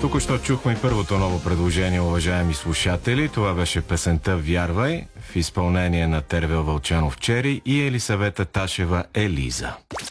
Току-що чухме и първото ново предложение, уважаеми слушатели. Това беше песента "Вярвай" в изпълнение на Тервел Вълчанов Чери и Елисавета Ташева Елиза.